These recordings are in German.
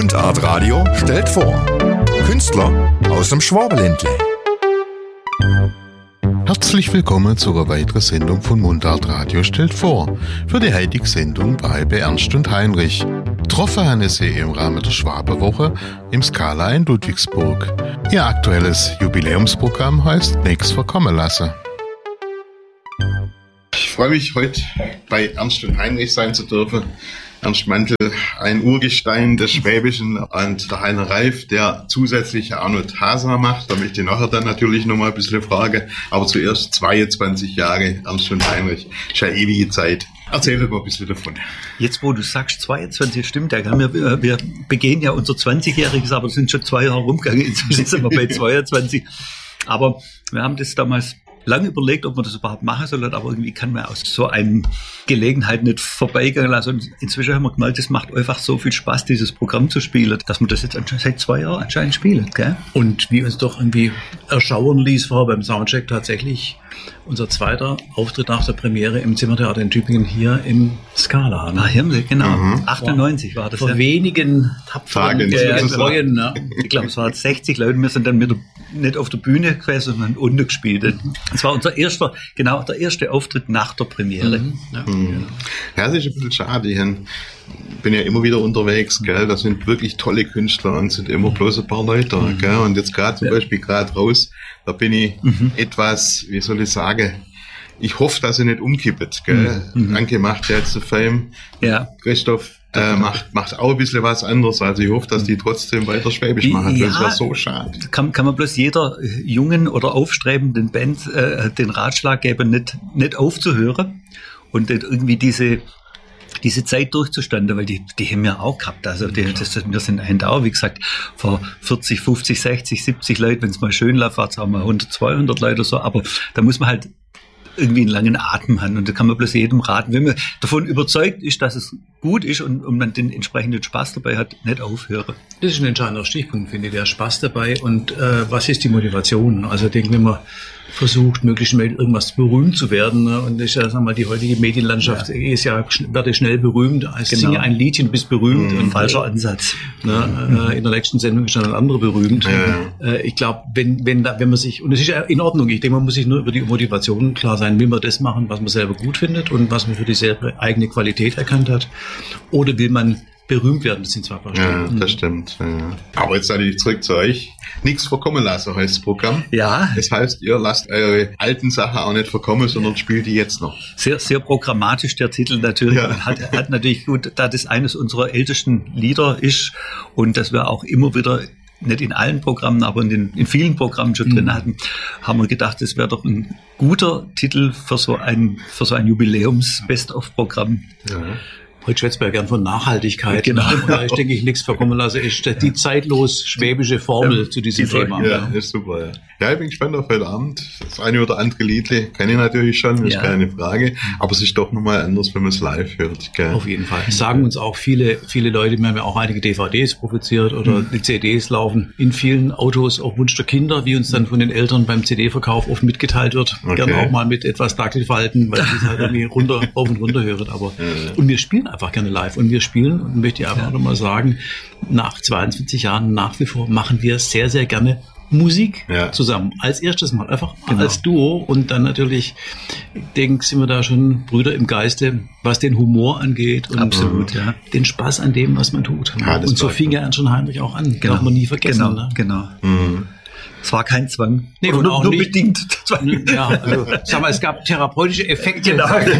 Mundart Radio stellt vor. Künstler aus dem Schwabenländle. Herzlich willkommen zu einer weiteren Sendung von Mundart Radio stellt vor. Für die heutige Sendung war ich bei Ernst und Heinrich. Getroffen habe ich sie im Rahmen der Schwabenwoche im Scala in Ludwigsburg. Ihr aktuelles Jubiläumsprogramm heißt Nichts verkommen lassen. Ich freue mich, heute bei Ernst und Heinrich sein zu dürfen. Ernst Mantel, ein Urgestein des Schwäbischen, und der Heiner Reif, der zusätzlich auch noch Tasa macht. Da möchte ich nachher dann natürlich noch mal ein bisschen fragen. Aber zuerst 22 Jahre Ernst und Heinrich. Ist ja ewige Zeit. Erzähl doch mal ein bisschen davon. Jetzt, wo du sagst 22, stimmt ja. Wir begehen ja unser 20-Jähriges, aber es sind schon 2 Jahre rumgegangen. Inzwischen sind wir bei 22. Aber wir haben das damals lange überlegt, ob man das überhaupt machen soll, aber irgendwie kann man aus so einer Gelegenheit nicht vorbeigehen lassen. Und inzwischen haben wir gemerkt, es macht einfach so viel Spaß, dieses Programm zu spielen, dass man das jetzt seit 2 Jahren anscheinend spielt. Gell? Und wie uns doch irgendwie erschauern ließ, war beim Soundcheck tatsächlich unser zweiter Auftritt nach der Premiere im Zimmertheater in Tübingen hier im Scala. Ne? Hier, genau. 98 war das. Vor wenigen tapferen Treuen. Ne? Ich glaube, es waren 60 Leute. Wir sind dann nicht auf der Bühne gewesen, sondern unten gespielt. Das war der erste Auftritt nach der Premiere. Ja, das ist ein bisschen schade. Ich bin ja immer wieder unterwegs, gell? Das sind wirklich tolle Künstler und sind immer bloß ein paar Leute, gell? Und jetzt gerade zum Beispiel gerade raus, da bin ich etwas, wie soll ich sagen, ich hoffe, dass sie nicht umkippt, gell? Anke macht ja jetzt den Film. Ja. Christoph macht auch ein bisschen was anderes. Also ich hoffe, dass die trotzdem weiter Schwäbisch machen. Ja, das war so schade. Kann man bloß jeder jungen oder aufstrebenden Band den Ratschlag geben, nicht aufzuhören und irgendwie diese Zeit durchzustanden, weil die haben wir auch gehabt. Also wir sind auch, wie gesagt, vor 40, 50, 60, 70 Leuten, wenn es mal schön läuft, haben wir 100, 200 Leute oder so, aber da muss man halt irgendwie einen langen Atem haben und da kann man bloß jedem raten, wenn man davon überzeugt ist, dass es gut ist und man den entsprechenden Spaß dabei hat, nicht aufhören. Das ist ein entscheidender Stichpunkt, finde ich, der Spaß dabei und was ist die Motivation? Also ich denke, wenn man versucht, möglichst schnell irgendwas berühmt zu werden. Ne? Und ich sag mal, die heutige Medienlandschaft werde schnell berühmt. Also singe ein Liedchen, bist berühmt. Und falscher Ansatz. Ne? In der nächsten Sendung ist dann ein anderer berühmt. Ich glaube, wenn man sich, und das ist ja in Ordnung, ich denke, man muss sich nur über die Motivation klar sein, will man das machen, was man selber gut findet und was man für die selber eigene Qualität erkannt hat, oder will man berühmt werden, das sind 2 Paar Stunden. Ja, das stimmt. Ja. Aber jetzt natürlich zurück zu euch. Nichts verkommen lassen heißt das Programm. Ja. Das heißt, ihr lasst eure alten Sachen auch nicht verkommen, sondern spielt die jetzt noch. Sehr, sehr programmatisch der Titel natürlich. Ja. Hat natürlich gut, da das eines unserer ältesten Lieder ist und dass wir auch immer wieder, nicht in allen Programmen, aber in vielen Programmen schon drin hatten, haben wir gedacht, das wäre doch ein guter Titel für so ein Jubiläums-Best-of-Programm. Ja. Heute schwätzt man ja gern von Nachhaltigkeit. Genau. Und da ich denke, ich nichts verkommen lasse, ist die zeitlos schwäbische Formel zu diesem Thema. Ja, ist super, ja. Ja, ich bin gespannt auf heute Abend. Das eine oder andere Liedle kenne ich natürlich schon, ist keine Frage. Aber es ist doch nochmal anders, wenn man es live hört. Gell? Auf jeden Fall. Das sagen uns auch viele Leute, wir haben ja auch einige DVDs produziert oder die CDs laufen in vielen Autos auf Wunsch der Kinder, wie uns dann von den Eltern beim CD-Verkauf oft mitgeteilt wird. Okay. Gerne auch mal mit etwas Dackelfalten, weil die es halt irgendwie rauf und runter hören. Aber und wir spielen einfach gerne live. Und wir spielen, und möchte ich einfach nochmal sagen, nach 22 Jahren nach wie vor machen wir sehr, sehr gerne Musik zusammen. Als erstes Mal, einfach als Duo. Und dann natürlich, ich denke, sind wir da schon Brüder im Geiste, was den Humor angeht und den Spaß an dem, was man tut. Ja, und so fing ja Ernst und Heinrich auch an. Genau. Darf man nie vergessen. Genau. Es war kein Zwang. Nee, und auch nur bedingt Zwang. Ja, also, sag mal, es gab therapeutische Effekte,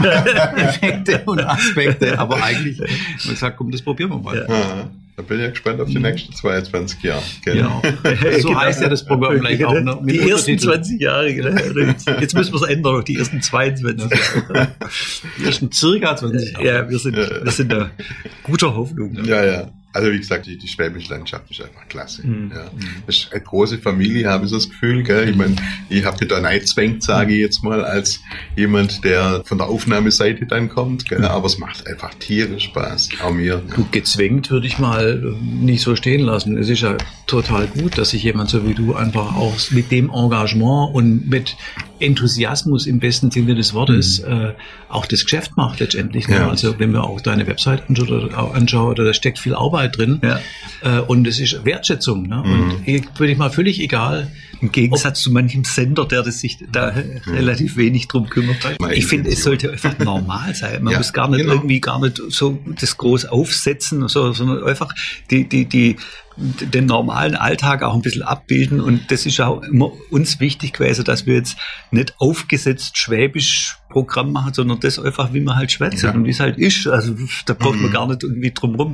Effekte und Aspekte, aber eigentlich, man sagt, komm, das probieren wir mal. Ja. Da bin ich gespannt auf die nächsten 22 Jahre. Genau. So heißt ja das Programm gleich auch. Ne? Die ersten 20 Jahre. Genau. Jetzt müssen wir es ändern, noch die ersten 22 Jahre. Die ersten circa 20 Jahre. Ja, wir sind da guter Hoffnung. Ne? Ja. Also wie gesagt, die schwäbische Landschaft ist einfach klasse. Ja. Das ist eine große Familie, habe ich so das Gefühl. Gell? Ich meine, ich habe mich da reingezwängt, sage ich jetzt mal, als jemand, der von der Aufnahmeseite dann kommt. Gell? Aber es macht einfach tierisch Spaß, auch mir. Du, gezwängt würde ich mal nicht so stehen lassen. Es ist ja total gut, dass sich jemand so wie du einfach auch mit dem Engagement und mit Enthusiasmus im besten Sinne des Wortes auch das Geschäft macht letztendlich. Ne? Ja. Also wenn man auch deine Website anschaut, da steckt viel Arbeit drin und es ist Wertschätzung. Ne? Und würde ich mal völlig egal. Im Gegensatz zu manchem Sender, der sich da relativ wenig drum kümmert. Ich finde, es sollte einfach normal sein. Man muss gar nicht so das groß aufsetzen, sondern einfach den normalen Alltag auch ein bisschen abbilden. Und das ist auch immer uns wichtig gewesen, dass wir jetzt nicht aufgesetzt schwäbisch Programm machen, sondern das einfach, wie man halt schwätzt und wie es halt ist. Also da braucht man gar nicht irgendwie drum rum.